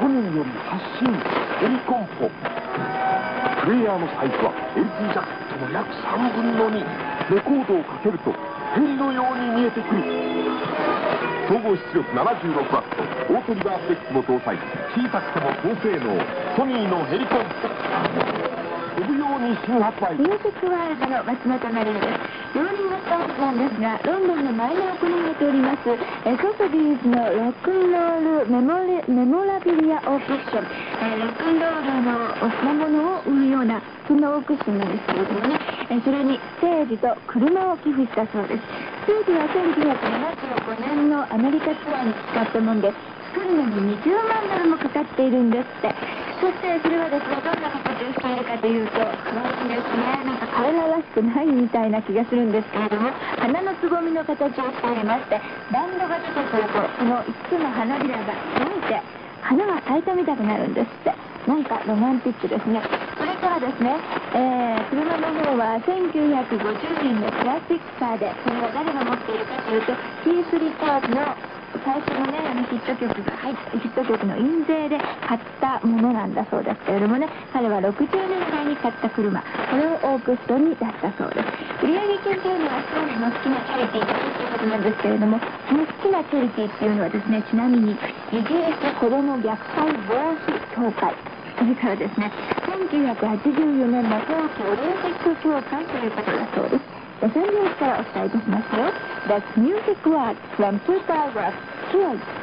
ソニーより発信ヘリコンポ。プレイヤーのサイズは LP ジャケットの約3分の2。レコードをかけるとヘリのように見えてくる。総合出力 76W、 オートリバースデックも搭載。小さくても高性能、ソニーのヘリコンポ。飛ぶように新発売。 ミュージックワールドの松本まりです。ローリングストーンズなんですが、ロンドンの前で行われておりますソソビーズのロックンロールメモラビリアオークッション、ロックンロールの品物を売るようなそんなオークッションなんですけれどもね、それにステージと車を寄付したそうです。ステージは1975年のアメリカツアーに使ったもんで、作るのに20万ドルもかかっているんですって。そしてそれはですね、どんな形をしているかというと、可愛いですね。なんか彼ららしくないみたいな気がするんですけれども、花のつぼみの形をしておりまして、バンドが出てくるとその5つの花びらが伸びて花が咲いたみたくなるんですって。なんかロマンティックですね。それからですね、車の方は1950年のクラシックカーで、それは誰が持っているかというと、キース・リターズの最初のね、ヒット曲が入ったヒット曲の印税で買ったものなんだそうですけれどもね、彼は60年代に買った車、これをオークションに出したそうです。売上金というのはストーリーの好きなチャリティーということなんですけれども、その好きなチャリティーっていうのはですね、ちなみにイギリス子ども虐待防止協会、それからですね、1984年の冬季オリンピック協会ということだそうです。3ニュースからお伝えいたしますよ。That's Music World from 2012.